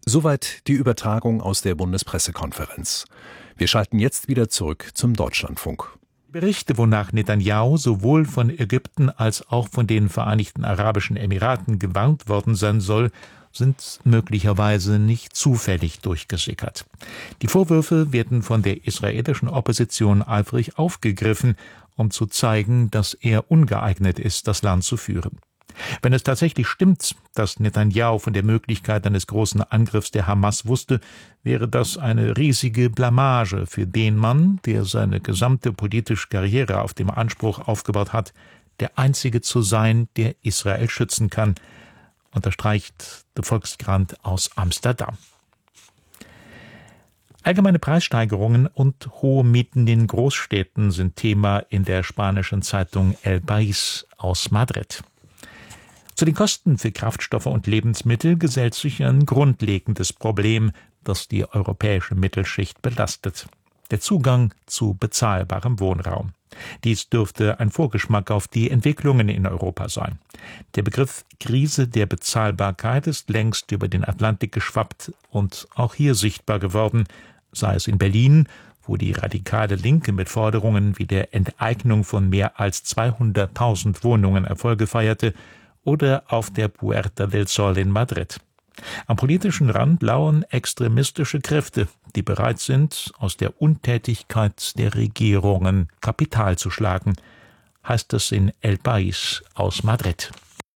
Soweit die Übertragung aus der Bundespressekonferenz. Wir schalten jetzt wieder zurück zum Deutschlandfunk. Berichte, wonach Netanjahu sowohl von Ägypten als auch von den Vereinigten Arabischen Emiraten gewarnt worden sein soll, sind möglicherweise nicht zufällig durchgesickert. Die Vorwürfe werden von der israelischen Opposition eifrig aufgegriffen, um zu zeigen, dass er ungeeignet ist, das Land zu führen. Wenn es tatsächlich stimmt, dass Netanjahu von der Möglichkeit eines großen Angriffs der Hamas wusste, wäre das eine riesige Blamage für den Mann, der seine gesamte politische Karriere auf dem Anspruch aufgebaut hat, der Einzige zu sein, der Israel schützen kann, unterstreicht der Volksgrant aus Amsterdam. Allgemeine Preissteigerungen und hohe Mieten in Großstädten sind Thema in der spanischen Zeitung El País aus Madrid. Zu den Kosten für Kraftstoffe und Lebensmittel gesellt sich ein grundlegendes Problem, das die europäische Mittelschicht belastet: der Zugang zu bezahlbarem Wohnraum. Dies dürfte ein Vorgeschmack auf die Entwicklungen in Europa sein. Der Begriff Krise der Bezahlbarkeit ist längst über den Atlantik geschwappt und auch hier sichtbar geworden, sei es in Berlin, wo die radikale Linke mit Forderungen wie der Enteignung von mehr als 200.000 Wohnungen Erfolge feierte, oder auf der Puerta del Sol in Madrid. Am politischen Rand lauern extremistische Kräfte, die bereit sind, aus der Untätigkeit der Regierungen Kapital zu schlagen, heißt es in El País aus Madrid.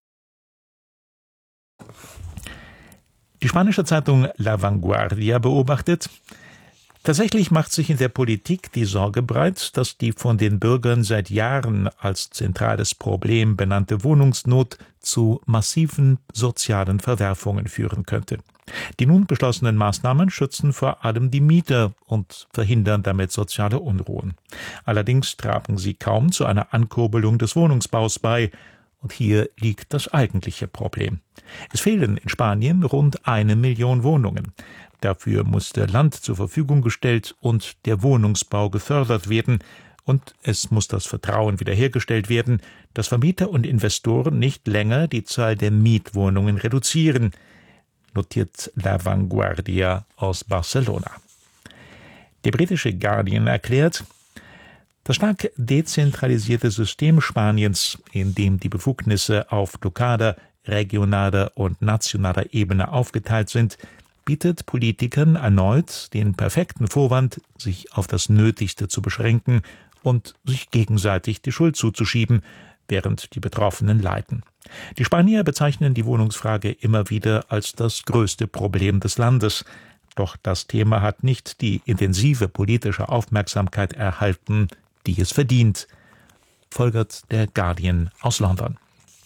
Die spanische Zeitung La Vanguardia beobachtet: Tatsächlich macht sich in der Politik die Sorge breit, dass die von den Bürgern seit Jahren als zentrales Problem benannte Wohnungsnot zu massiven sozialen Verwerfungen führen könnte. Die nun beschlossenen Maßnahmen schützen vor allem die Mieter und verhindern damit soziale Unruhen. Allerdings tragen sie kaum zu einer Ankurbelung des Wohnungsbaus bei. Und hier liegt das eigentliche Problem. Es fehlen in Spanien rund 1 Million Wohnungen. Dafür muss der Land zur Verfügung gestellt und der Wohnungsbau gefördert werden. Und es muss das Vertrauen wiederhergestellt werden, dass Vermieter und Investoren nicht länger die Zahl der Mietwohnungen reduzieren, notiert La Vanguardia aus Barcelona. Der britische Guardian erklärt: Das stark dezentralisierte System Spaniens, in dem die Befugnisse auf lokaler, regionaler und nationaler Ebene aufgeteilt sind, bietet Politikern erneut den perfekten Vorwand, sich auf das Nötigste zu beschränken und sich gegenseitig die Schuld zuzuschieben, während die Betroffenen leiden. Die Spanier bezeichnen die Wohnungsfrage immer wieder als das größte Problem des Landes. Doch das Thema hat nicht die intensive politische Aufmerksamkeit erhalten, die es verdient, folgert der Guardian aus London.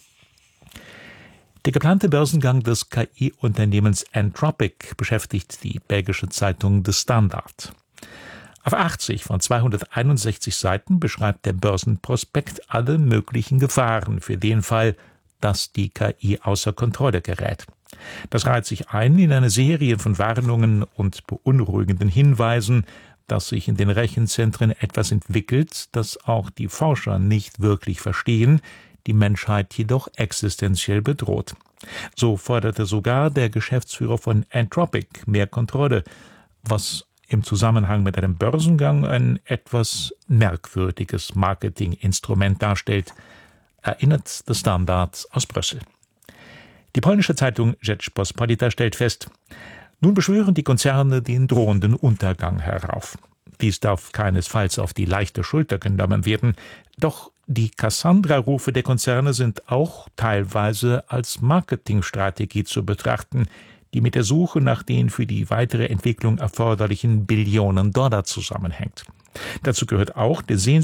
Der geplante Börsengang des KI-Unternehmens Anthropic beschäftigt die belgische Zeitung The Standard. Auf 80 von 261 Seiten beschreibt der Börsenprospekt alle möglichen Gefahren für den Fall, dass die KI außer Kontrolle gerät. Das reiht sich ein in eine Serie von Warnungen und beunruhigenden Hinweisen, dass sich in den Rechenzentren etwas entwickelt, das auch die Forscher nicht wirklich verstehen, die Menschheit jedoch existenziell bedroht. So forderte sogar der Geschäftsführer von Anthropic mehr Kontrolle, was im Zusammenhang mit einem Börsengang ein etwas merkwürdiges Marketinginstrument darstellt, erinnert der Standard aus Brüssel. Die polnische Zeitung Rzeczpospolita stellt fest: Nun beschwören die Konzerne den drohenden Untergang herauf. Dies darf keinesfalls auf die leichte Schulter genommen werden, doch die Cassandra-Rufe der Konzerne sind auch teilweise als Marketingstrategie zu betrachten, die mit der Suche nach den für die weitere Entwicklung erforderlichen Billionen Dollar zusammenhängt. Dazu gehört auch der